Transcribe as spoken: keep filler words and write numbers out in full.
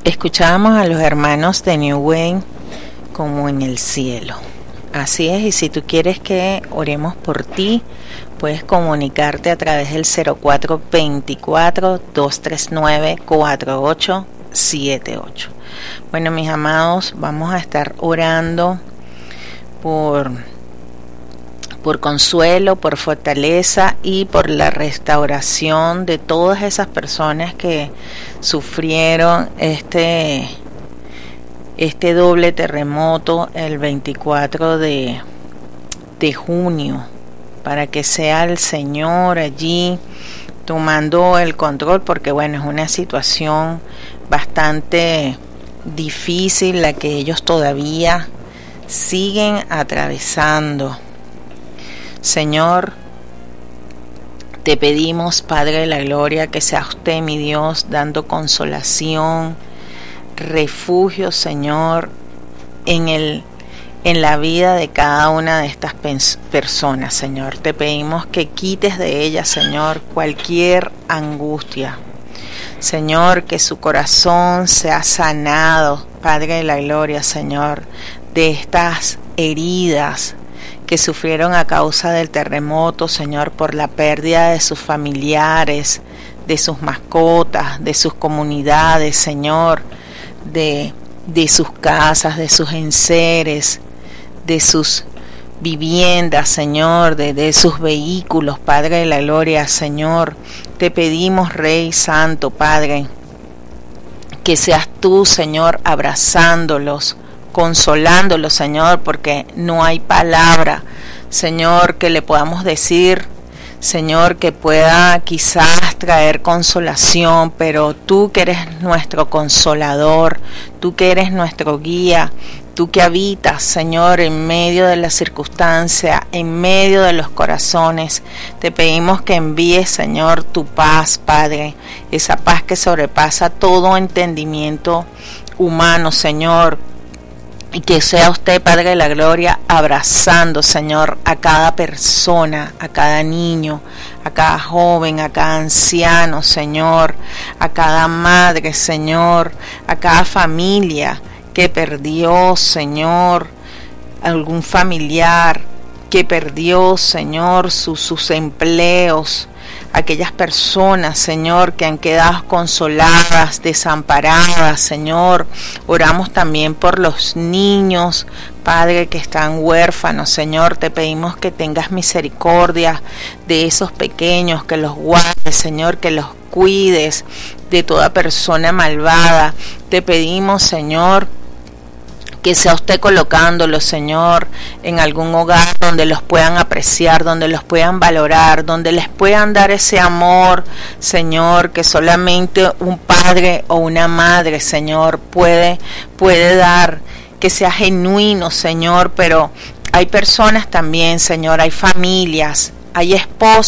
Escuchábamos a los hermanos de New Way como en el cielo. Así es, y si tú quieres que oremos por ti, puedes comunicarte a través del cero cuatro veinticuatro, dos tres nueve, cuatro ocho siete ocho. Bueno, mis amados, vamos a estar orando por, por consuelo, por fortaleza y por la restauración de todas esas personas que sufrieron este... este doble terremoto el veinticuatro de, de junio, para que sea el Señor allí tomando el control, porque bueno, es una situación bastante difícil la que ellos todavía siguen atravesando. Señor, te pedimos, Padre de la Gloria, que sea usted, mi Dios, dando consolación, refugio, Señor, en el en la vida de cada una de estas pens- personas, Señor. Te pedimos que quites de ellas, Señor, cualquier angustia. Señor, que su corazón sea sanado, Padre de la Gloria, Señor, de estas heridas que sufrieron a causa del terremoto, Señor, por la pérdida de sus familiares, de sus mascotas, de sus comunidades, Señor, de, de sus casas, de sus enseres, de sus viviendas, Señor, de, de sus vehículos, Padre de la Gloria, Señor. Te pedimos, Rey Santo, Padre, que seas tú, Señor, abrazándolos, consolándolos, Señor, porque no hay palabra, Señor, que le podamos decir, Señor, que pueda quizás traer consolación, pero tú que eres nuestro consolador, tú que eres nuestro guía, tú que habitas, Señor, en medio de la circunstancia, en medio de los corazones, te pedimos que envíes, Señor, tu paz, Padre, esa paz que sobrepasa todo entendimiento humano, Señor. Y que sea usted, Padre de la Gloria, abrazando, Señor, a cada persona, a cada niño, a cada joven, a cada anciano, Señor, a cada madre, Señor, a cada familia que perdió, Señor, algún familiar que perdió, Señor, sus, sus empleos. Aquellas personas, Señor, que han quedado consoladas, desamparadas, Señor. Oramos también por los niños, Padre, que están huérfanos, Señor. Te pedimos que tengas misericordia de esos pequeños, que los guardes, Señor, que los cuides de toda persona malvada. Te pedimos, Señor, que sea usted colocándolos, Señor, en algún hogar donde los puedan apreciar, donde los puedan valorar, donde les puedan dar ese amor, Señor, que solamente un padre o una madre, Señor, puede, puede dar, que sea genuino, Señor. Pero hay personas también, Señor, hay familias, hay esposos,